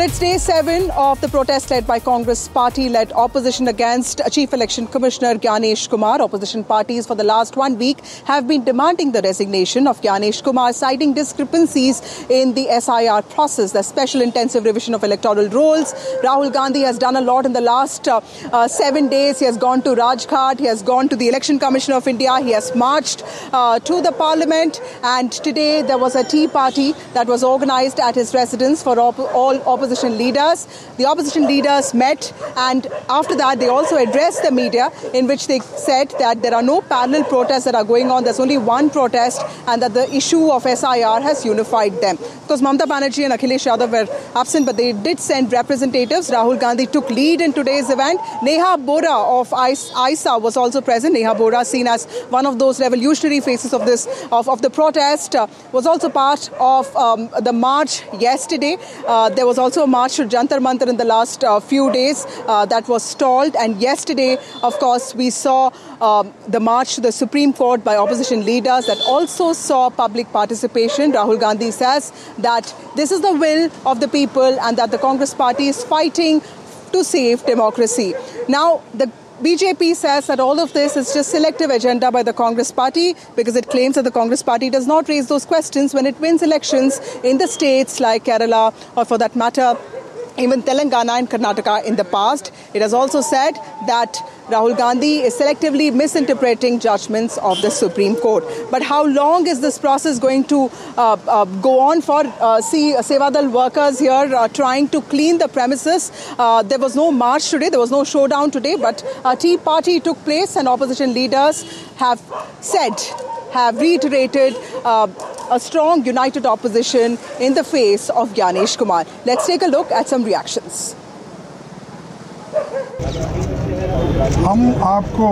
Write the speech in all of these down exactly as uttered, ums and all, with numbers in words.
Well, it's day seven of the protest led by Congress party-led opposition against Chief Election Commissioner Gyanesh Kumar. Opposition parties for the last one week have been demanding the resignation of Gyanesh Kumar, citing discrepancies in the S I R process, the special intensive revision of electoral rolls. Rahul Gandhi has done a lot in the last uh, uh, seven days. He has gone to Rajghat, he has gone to the Election Commission of India, he has marched uh, to the parliament, and today there was a tea party that was organized at his residence for op- all opposition leaders. The opposition leaders met, and after that they also addressed the media, in which they said that there are no parallel protests that are going on. There's only one protest, and that the issue of S I R has unified them. Because Mamata Banerjee and Akhilesh Yadav were absent, but they did send representatives. Rahul Gandhi took lead in today's event. Neha Bora of I S A was also present. Neha Bora, seen as one of those revolutionary faces of this of, of the protest, uh, was also part of um, the march yesterday. Uh, there was also a march to Jantar Mantar in the last uh, few days uh, that was stalled. And yesterday, of course, we saw um, the march to the Supreme Court by opposition leaders that also saw public participation. Rahul Gandhi says that this is the will of the people and that the Congress party is fighting to save democracy. Now, the B J P says that all of this is just selective agenda by the Congress party, because it claims that the Congress party does not raise those questions when it wins elections in the states like Kerala, or for that matter, even Telangana and Karnataka in the past. It has also said that Rahul Gandhi is selectively misinterpreting judgments of the Supreme Court. But how long is this process going to uh, uh, go on for? Uh, see, uh, Sevadal workers here uh, trying to clean the premises. Uh, there was no march today, there was no showdown today, but a tea party took place, and opposition leaders have said, have reiterated uh, a strong united opposition in the face of Gyanesh Kumar. Let's take a look at some reactions. हम आपको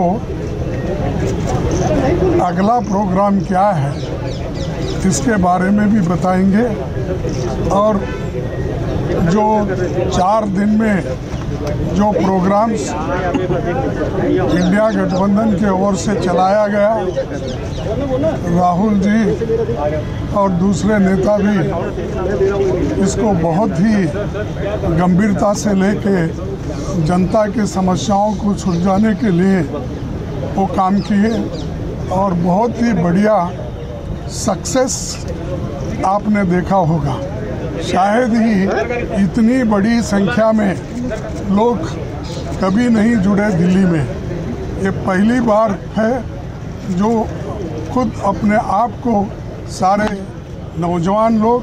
अगला programme क्या है इसके बारे में भी बताएंगे, और जो चार दिन में जो प्रोग्राम्स इंडिया गठबंधन के ओर से चलाया गया, राहुल जी और दूसरे नेता भी इसको बहुत ही गंभीरता से लेके जनता की समस्याओं को सुलझाने के लिए वो काम किए, और बहुत ही बढ़िया सक्सेस आपने देखा होगा। शायद ही इतनी बड़ी संख्या में लोग कभी नहीं जुड़े दिल्ली में। ये पहली बार है जो खुद अपने आप को सारे नौजवान लोग